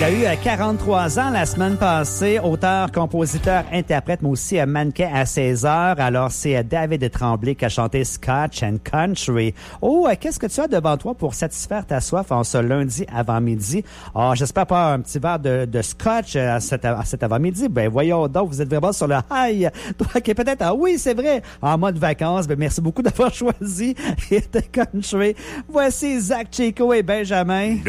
a eu 43 ans la semaine passée, auteur, compositeur, interprète, mais aussi mannequin à 16 heures. Alors, c'est David Tremblay qui a chanté Scotch and Country. Oh, qu'est-ce que tu as devant toi pour satisfaire ta soif en ce lundi avant-midi? Ah, j'espère pas un petit verre de Scotch à cet avant-midi. Ben, voyons donc, vous êtes vraiment sur le high. Toi qui peut-être, ah oui, c'est vrai, en mode vacances. Ben, merci beaucoup d'avoir choisi The Country. Voici Zach Chico et Benjamin.